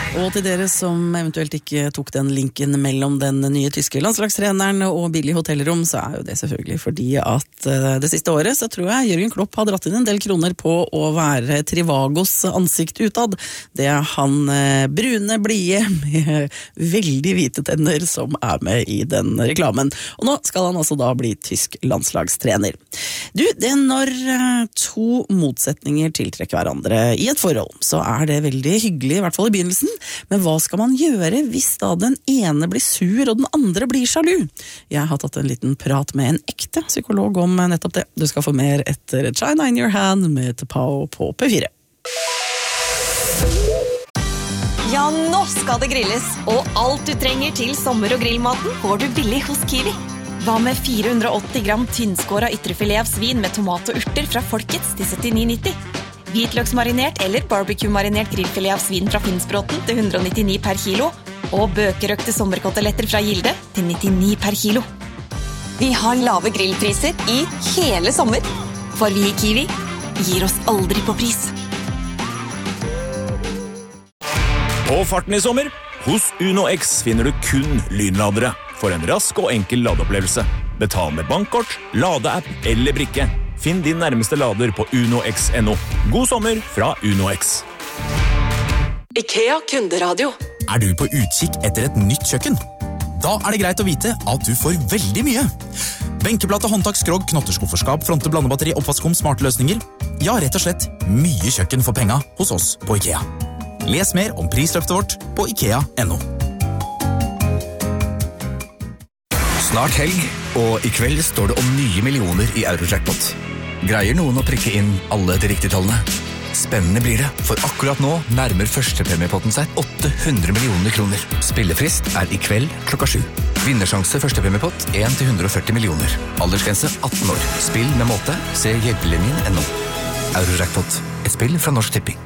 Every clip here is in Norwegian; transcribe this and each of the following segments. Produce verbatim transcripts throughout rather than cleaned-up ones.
Og til dere som eventuelt ikke tok den linken mellom den nye tyske landslagstreneren og billig hotellrom, så er jo det selvfølgelig fordi at det siste året så tror jeg Jürgen Klopp har dratt inn en del kroner på å være Trivagos ansikt utad. Det er han brune, blie med veldig hvite tenner som er med i den reklamen. Og nå skal han altså da bli tysk landslagstrener. Du, det er når to motsetninger tiltrekker hverandre i et forhold, så er det veldig hyggelig, i hvert fall i begynnelsen. Men hva skal man gjøre hvis da den ene blir sur og den andre blir sjalu? Jeg har tatt en liten prat med en ekte psykolog om nettopp det. Du skal få mer etter China in your hand med Tapao på P fire. Ja, nå skal det grilles, og alt du trenger til sommer- og grillmaten får du billig hos Kiwi. Hva med fire hundre og åtti gram tynnskåret ytrefilet av svin med tomat og urter fra Folkets til syttini nitti? Hvitløksmarinert eller barbecue-marinert grillfilet av svin fra Finnsbråten til hundre og nittini per kilo, og bøkerøkte sommerkoteletter fra Gilde til nittini per kilo. Vi har lave grillpriser i hele sommer, for vi i Kiwi gir oss aldri på pris. På farten i sommer, hos Uno X finner du kun lynladere for en rask og enkel ladeopplevelse. Betal med bankkort, ladeapp eller brikke. Finn din nærmeste lader på uno x punktum no. God sommer fra Uno X. IKEA kunderadio. Er du på utkikk etter et nytt kjøkken? Da er det greit å vite at du får veldig mye. Benkeplate, håndtak, skrog, knotterskufferskap, fronte, blandebatteri, oppvaskkum, smarte løsninger. Ja, rett og slett mye kjøkken for penga hos oss på IKEA. Les mer om prisløftet vårt på ikea punktum no. Snart helg, og i kveld står det om nye millioner i Eurojackpot. Greier noen å prikke inn alle de riktige tallene? Spennende blir det, for akkurat nå nærmer førstepremiepotten seg åtte hundre millioner kroner. Spillefrist er i kveld klokka sju. Vinnersjanse førstepremiepott en til hundre og førti millioner. Aldersgrense atten år. Spill med måte. Se hjelpelinjen punktum no. Eurojackpot. Et spill fra Norsk Tipping.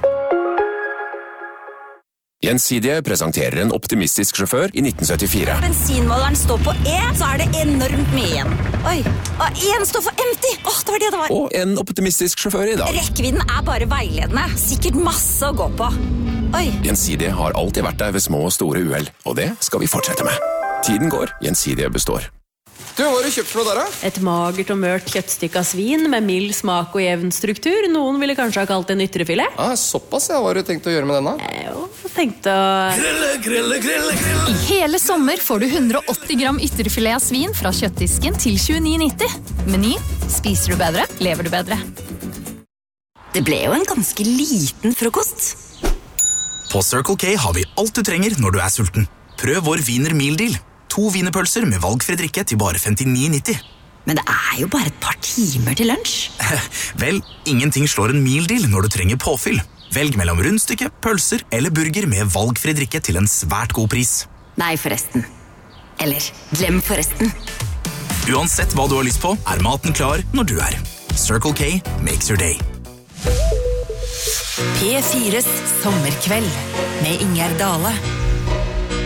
Gjensidige presenterer en optimistisk sjåfør i nitten syttifire. Bensinmåleren står på E, så er det enormt mye igjen. Oi, og en står for empty. Åh, det var det det var. Og en optimistisk sjåfør i dag. Rekkevidden er bare veiledende. Sikkert masse å gå på. Oi. Gjensidige har alltid vært der ved små og store uhell, og det skal vi fortsette med. Tiden går, Gjensidige består. Du, hva har du kjøpt for noe der, da? Et magert og mørt kjøttstykke av svin med mild smak og jevn struktur. Noen ville kanskje ha kalt det en ytrefilet. Ah, såpass, ja. Hva har du tenkt å gjøre med denne? Jeg jo tenkt å... Grille, grille, grille, grille. I hele sommer får du hundre og åtti gram ytrefilet av svin fra kjøttdisken til tjueni nitti. Meny. Spiser du bedre, lever du bedre. Det ble jo en ganske liten frokost. På Circle K har vi alt du trenger når du er sulten. Prøv vår Wiener Meal Deal. To wienerpølser med valgfri drikke til bare femtini nitti. Men det er jo bare et par timer til lunsj. Vel, ingenting slår en meal deal når du trenger påfyll. Velg mellom rundstykke, pølser eller burger med valgfri drikke til en svært god pris. Nei, forresten. Eller, glem forresten. Uansett hva du har lyst på, er maten klar når du er. Circle K makes your day. P fires sommerkveld med Ingjerd Dale.